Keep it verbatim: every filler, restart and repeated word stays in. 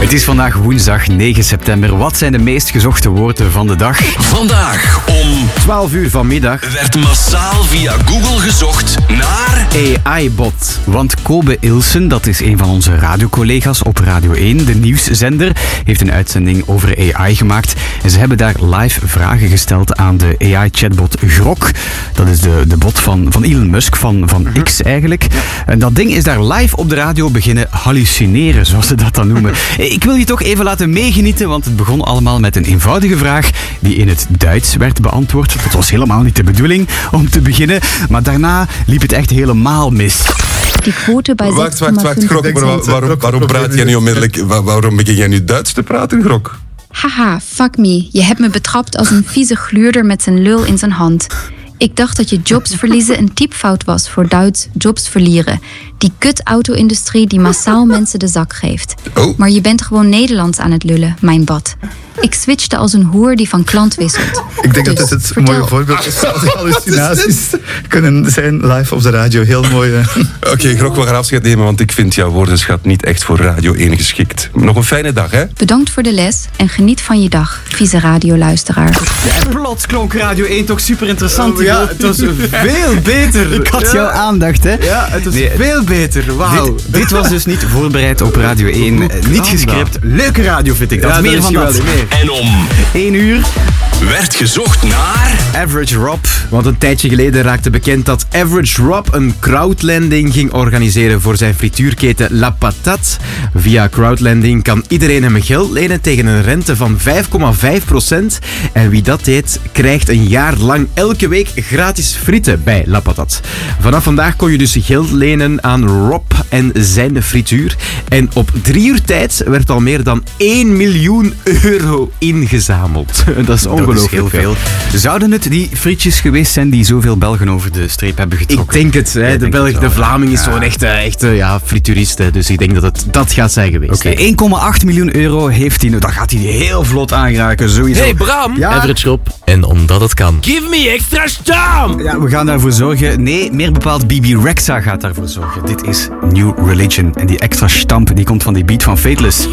Het is vandaag woensdag negen september. Wat zijn de meest gezochte woorden van de dag? Vandaag om twaalf uur vanmiddag werd massaal via Google gezocht naar A I-bot. Want Kobe Ilsen, dat is een van onze radiocollega's op Radio één, de nieuwszender, heeft een uitzending over A I gemaakt. En ze hebben daar live vragen gesteld aan de A I-chatbot Grok. Dat is de, de bot van, van Elon Musk, van, van X eigenlijk. En dat ding is daar live op de radio beginnen hallucineren, zoals ze dat dan noemen. Ik wil je toch even laten meegenieten, want het begon allemaal met een eenvoudige vraag die in het Duits werd beantwoord. Dat was helemaal niet de bedoeling om te beginnen, maar daarna liep het echt helemaal mis. Die quote bij Wacht, wacht, wacht, Grok, maar waar- waarom, waarom praat jij nu onmiddellijk, wa- waarom begin jij nu Duits te praten, Grok? Haha, fuck me. Je hebt me betrapt als een vieze gluurder met zijn lul in zijn hand. Ik dacht dat je jobs verliezen een typfout was voor Duits jobs verlieren. Die kut auto-industrie die massaal mensen de zak geeft. Oh. Maar je bent gewoon Nederlands aan het lullen, mijn bad. Ik switchte als een hoer die van klant wisselt. Ik denk Dus, dat dit het vertel. mooie voorbeeld is van die hallucinaties kunnen zijn live op de radio. Heel mooi. eh. Oké, Grok, we gaan afscheid nemen, want ik vind jouw woordenschat niet echt voor Radio één geschikt. Nog een fijne dag, hè? Bedankt voor de les en geniet van je dag, vieze radioluisteraar. En plots klonk Radio één toch super interessant. Oh, ja, het was veel beter. Ik had Ja. jouw aandacht, hè? Ja, het was Nee, veel beter. Wauw. Dit, dit was dus niet voorbereid op Radio één. Hoe eh, kan Niet dat? gescript. Leuke radio vind ik dat. Ja, Meer dat is van dat. geweldig, meer. en om één uur. werd gezocht naar Average Rob. Want een tijdje geleden raakte bekend dat Average Rob een crowdlending ging organiseren voor zijn frituurketen La Patate. Via crowdlending kan iedereen hem geld lenen tegen een rente van vijf komma vijf procent. En wie dat deed, krijgt een jaar lang elke week gratis frieten bij La Patate. Vanaf vandaag kon je dus geld lenen aan Rob en zijn frituur. En op drie uur tijd werd al meer dan één miljoen euro ingezameld. Dat is ongelooflijk Dat is heel veel. Zouden het die frietjes geweest zijn die zoveel Belgen over de streep hebben Ik getrokken? denk het. Hè. Jij De, denkt Belg, het de wel, Vlaming is ja. zo'n echte, echte ja, frituurist. Hè. Dus ik denk dat het dat gaat zijn geweest. Oké, één komma acht miljoen euro heeft hij nu. Dan gaat hij heel vlot aangeraken, sowieso. Hey Bram, Ja? Average Rob. En omdat het kan. Give me extra stam! Ja, we gaan daarvoor zorgen. Nee, meer bepaald B B Rexa gaat daarvoor zorgen. Dit is New Religion. En die extra stamp die komt van die beat van Fateless.